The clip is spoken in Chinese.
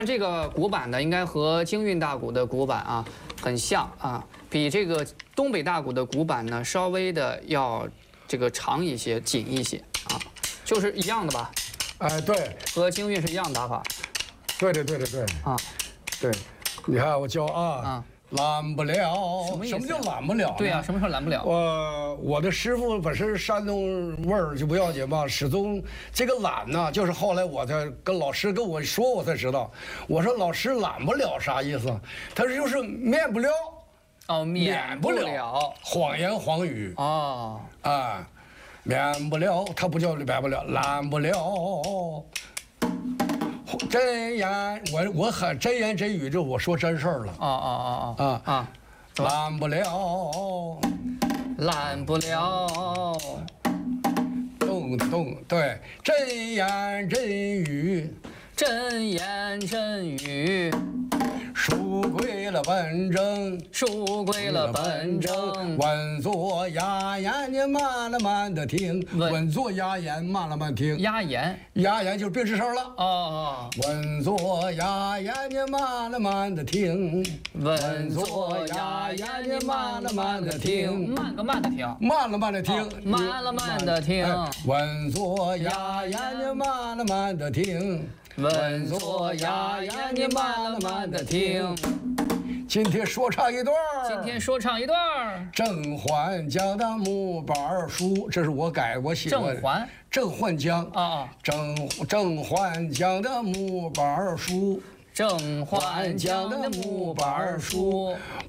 这个鼓板呢，应该和京韵大鼓的鼓板啊很像啊，比这个东北大鼓的鼓板呢稍微的要这个长一些、紧一些啊，就是一样的吧？ 哎，对， 和京韵是一样打法。 对啊， 对，你看我教啊。懒不了，什么叫懒不了？ 对呀，什么时候懒不了？ 我的师傅本身山东味儿就不要紧嘛，始终这个懒呢，就是后来我才跟老师跟我说，我才知道。我说老师懒不了啥意思？他说就是免不了。 哦，免不了。 谎言谎语。 哦。 啊，免不了，他不叫免不了，懒不了。真言，我很真言真语，这我说真事儿了。懒不了， 懒不了。 动，对，真言真语， 真言真语。 书归了本正， 书归了本正。 稳坐压言，你慢了慢的听。稳坐压言，慢了慢听。 压言， 压言就是别吱声了。 哦。 稳坐压言，你慢了慢的听。 稳坐压言，你慢了慢的听。慢个慢的听。 慢了慢的听。 慢了慢的听。 稳坐压言，你慢了慢的听。 稳坐压言，你慢了慢的听。 今天说唱一段郑焕江的木板书，这是我改我写的。郑焕江啊， 郑焕江的木板书。 郑焕江的木板书，